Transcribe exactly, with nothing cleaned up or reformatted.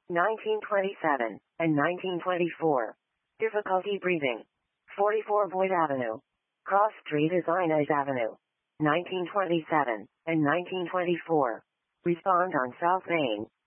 nineteen twenty-seven, and nineteen twenty-four. Difficulty breathing. forty-four Boyd Avenue. Cross Street is Inez Avenue. nineteen twenty-seven, and nineteen twenty-four. Respond on South Main.